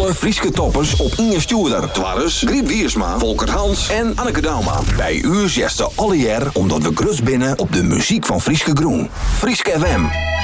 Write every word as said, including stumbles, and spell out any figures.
alle Frieske toppers op één stuurder. Twarres, Griep Wiersma, Volker Hans en Anneke Dauma. Bij u zesde alle jaar omdat we grus binnen op de muziek van Frieske Groen. Frieske F M.